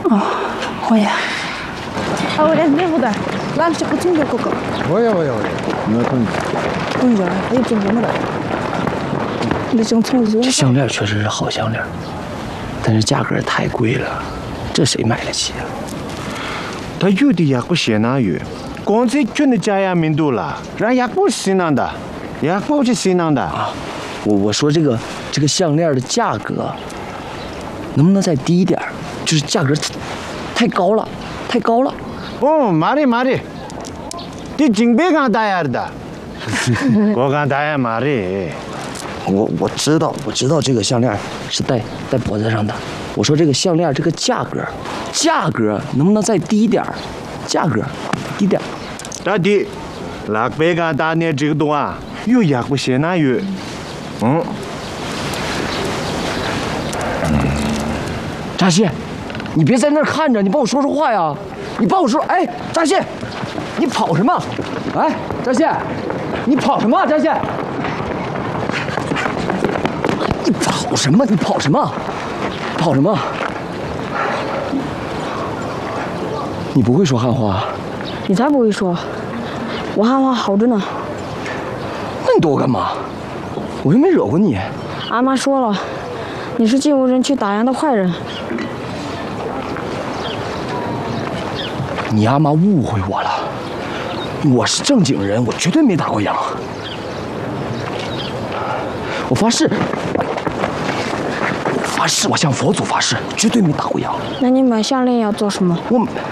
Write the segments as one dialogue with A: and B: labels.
A: 我也。我来那不的，俺这个中国哥哥。
B: 我也，那
A: 中国还有中国的。那种从热。
C: 这项链确实是好项链，但是价格太贵了，这谁买得起啊？
B: 他有的也不嫌那远，刚才捐的家呀名多了，人也不是那的，也不是西南的
C: 啊。我说这个项链的价格，能不能再低一点？就是价格太高了，太高了。
B: 哦，妈的，你真别敢打呀的，我敢打呀妈的。
C: 我知道这个项链是戴脖子上的。我说这个项链这个价格能不能再低一点？价格低点。
B: 大弟，那别敢打你这个东啊，有也不嫌那远。
C: 扎西，你别在那儿看着，你帮我说说话呀！你帮我说，哎，扎西，你跑什么？哎，扎西，你跑什么？扎西，你跑什么？你跑什么？跑什么？你不会说汉话？
A: 你才不会说，我汉话好着呢。
C: 那你躲我干嘛？我又没惹过你。
A: 俺妈说了，你是进屋人去打羊的坏人。
C: 你阿妈误会我了，我是正经人，我绝对没打过羊。我发誓，我向佛祖发誓，绝对没打过羊。
A: 那你买项链要做什么？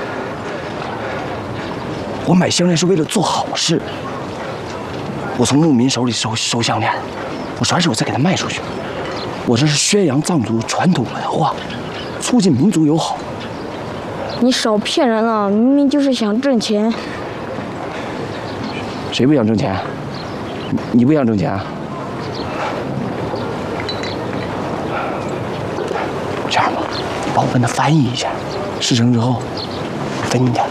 C: 我买项链是为了做好事。我从牧民手里收项链，我啥时候再给他卖出去？我这是宣扬藏族传统文化，促进民族友好。
A: 你少骗人了，明明就是想挣钱。
C: 谁不想挣钱？你不想挣钱啊？这样吧，你帮我跟他翻译一下，事成之后分你点。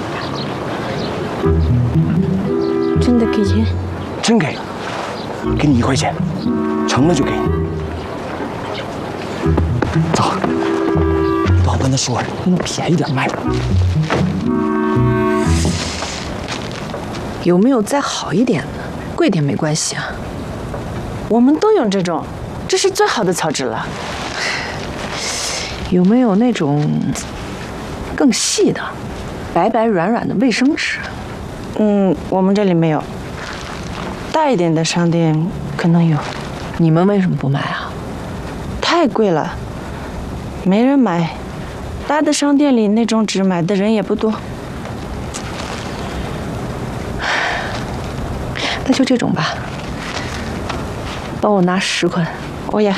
A: 真的给钱？
C: 真给，给你1块钱，成了就给你。走，你帮我跟他说，能便宜点卖吧。
D: 有没有再好一点的？贵点没关系啊。我们都用这种，这是最好的草纸了。有没有那种更细的、白白软软的卫生纸？
A: 我们这里没有。大一点的商店可能有。
D: 你们为什么不买啊？
A: 太贵了，没人买。大的商店里那种纸买的人也不多。
D: 那就这种吧，帮我拿10捆。
A: 我也。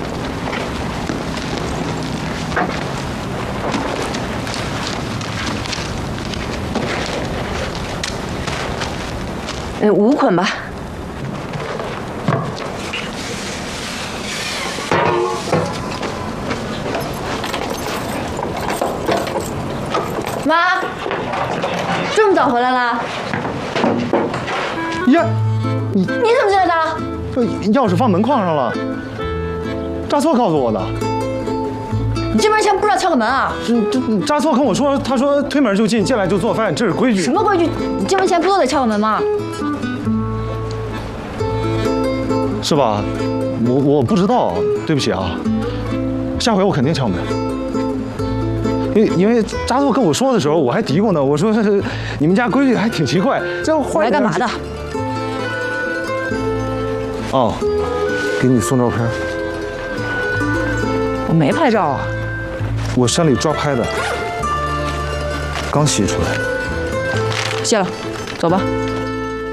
D: 5捆吧。
E: 妈，这么早回来了？
B: 呀，
E: 你怎么知道的？
B: 这钥匙放门框上了，扎错告诉我的。
E: 你这门前不知道敲个门啊？
B: 这扎错跟我说，他说推门就进，进来就做饭，这是规矩。
E: 什么规矩？你进门前不都得敲个门吗？
B: 是吧？我不知道，对不起啊。下回我肯定敲门。因为扎错跟我说的时候，我还嘀咕呢，我说你们家规矩还挺奇怪，这坏。
E: 来干嘛的？
B: 哦，给你送照片。
D: 我没拍照啊。
B: 我山里抓拍的，刚洗出来。
D: 谢了，走吧。